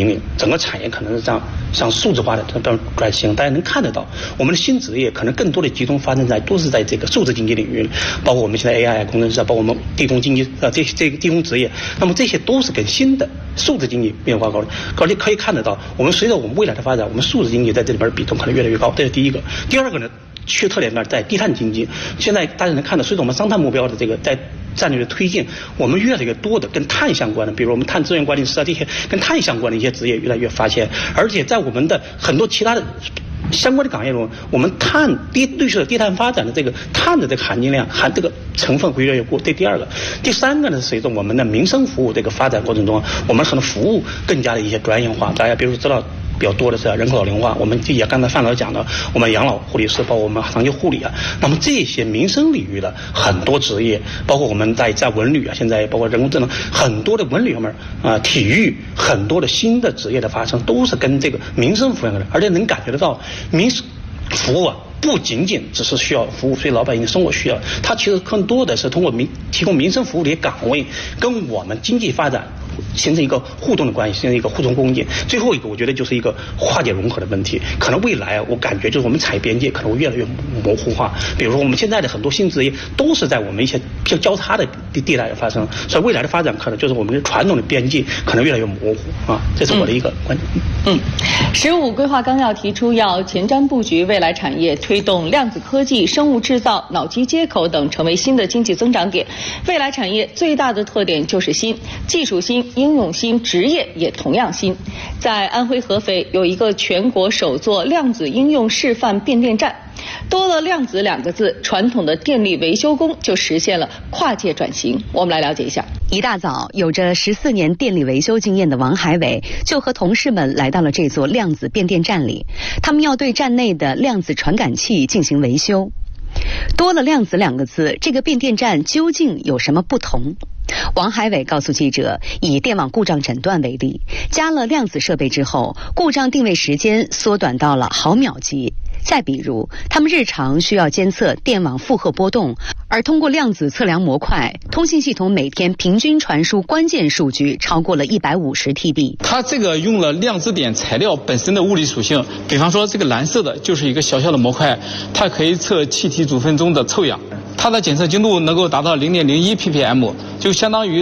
引领，整个产业可能是向数字化的这种转型。大家能看得到，我们的新职业可能更多的集中发生在都是在这个数字经济领域，包括我们现在 AI 工程师，包括我们地空经济这个地空职业，那么这些都是跟新的数字经济变化高的，而且可以看得到，我们随着我们未来的发展，我们数字经济在这里边的比重可能越来越高，这是第一个。第二个呢，区特点呢在低碳经济，现在大家能看到，随着我们双碳目标的这个在战略的推进，我们越来越多的跟碳相关的，比如我们碳资源管理师啊，这些跟碳相关的一些职业越来越发现，而且在我们的很多其他的相关的岗业中，我们绿色低碳发展的这个碳的这个含金量这个成分会越来越高。这第二个，第三个呢，随着我们的民生服务这个发展过程中，我们很多服务更加的一些专业化。大家比如说知道比较多的是人口老龄化，我们也刚才范老师讲的，我们养老护理师，包括我们长期护理啊，那么这些民生领域的很多职业，包括我们在文旅啊，现在包括人工智能，很多的文旅方面啊，体育，很多的新的职业的发生，都是跟这个民生服务相关的，而且能感觉得到民生服务啊，不仅仅只是需要服务所以老百姓的生活需要，它其实更多的是通过提供民生服务的岗位，跟我们经济发展形成一个互动的关系，形成一个互动共进。最后一个，我觉得就是一个化解融合的问题。可能未来我感觉就是我们产业边界可能会越来越模糊化。比如说我们现在的很多新职业都是在我们一些比较交叉的地带发生，所以未来的发展可能就是我们的传统的边界可能越来越模糊啊。这是我的一个观点。 15规划纲要提出要前瞻布局未来产业，推动量子科技、生物制造、脑机接口等成为新的经济增长点。未来产业最大的特点就是新，技术新、应用新，职业也同样新。在安徽合肥有一个全国首座量子应用示范变电站，多了量子2个字，传统的电力维修工就实现了跨界转型。我们来了解一下。 一大早，有着14年电力维修经验的王海伟就和同事们来到了这座量子变电站里，他们要对站内的量子传感器进行维修。多了量子2个字，这个变电站究竟有什么不同？王海伟告诉记者，以电网故障诊断为例，加了量子设备之后，故障定位时间缩短到了毫秒级。再比如，他们日常需要监测电网负荷波动，而通过量子测量模块，通信系统每天平均传输关键数据超过了150 TB。 它这个用了量子点材料本身的物理属性，比方说这个蓝色的就是一个小小的模块，它可以测气体组分中的臭氧，它的检测精度能够达到0.01 ppm， 就相当于